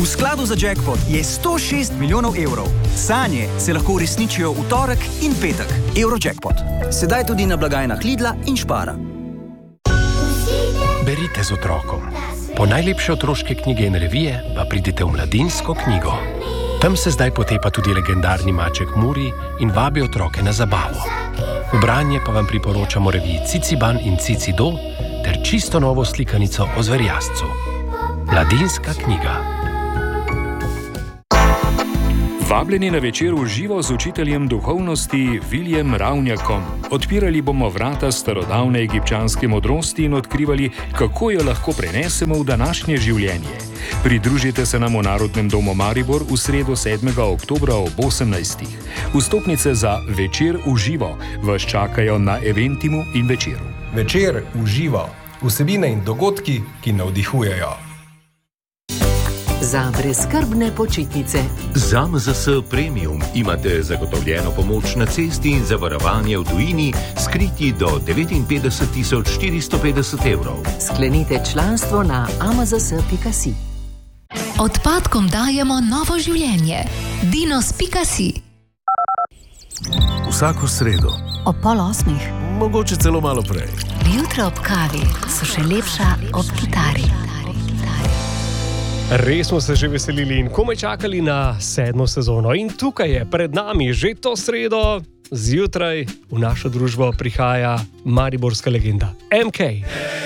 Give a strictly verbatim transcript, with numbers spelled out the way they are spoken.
V skladu za jackpot je sto šest milijonov evrov. Sanje se lahko uresničijo v torek in petek. Eurojackpot. Sedaj tudi na blagajnah Lidla in Spara. Berite z otrokom. Po najlepše otroške knjige in revije pa pridite v Mladinsko knjigo. Tam se zdaj potepa tudi legendarni maček Muri in vabi otroke na zabavo. V branje pa vam priporočamo reviji Ciciban in Cicido ter čisto novo slikanico o zverjascu. Mladinska knjiga. Vabljeni na večer v živo z učiteljem duhovnosti Viljem Ravnjakom. Odpirali bomo vrata starodavne egipčanske modrosti in odkrivali, kako jo lahko prenesemo v današnje življenje. Pridružite se nam v Narodnem domu Maribor v sredo sedmega oktobra ob osemnajstih. Vstopnice za večer v živo vas čakajo na Eventimu in Večeru. Večer v živo. Vsebine in dogodki, ki navdihujejo. Za brezskrbne počitnice. Z A M Z S Premium imate zagotovljeno pomoč na cesti in zavarovanje v tujini, skriti do devetinpetdeset tisoč štiristo petdeset evrov. Sklenite članstvo na a m z s pika si. Odpadkom dajemo novo življenje. dinos pika si. Vsako sredo. Ob pol osmih. Mogoče celo malo prej. Jutra ob kavi so še lepša ob kitari. Res smo se že veselili in komaj čakali na sedmo sezono. In tukaj je pred nami že to sredo zjutraj v našo družbo prihaja mariborska legenda M K.